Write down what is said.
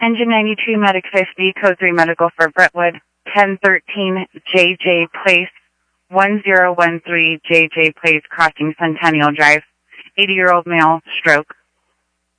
Engine 92, Medic 50, Code 3 Medical for Brentwood, 1013 JJ Place, 1013 JJ Place, crossing Centennial Drive, 80-year-old male, stroke.